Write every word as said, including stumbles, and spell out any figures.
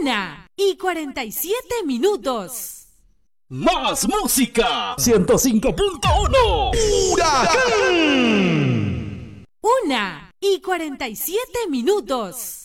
Una y cuarenta y siete minutos. Más música. ciento cinco punto uno. Huracán. Una y cuarenta y siete minutos.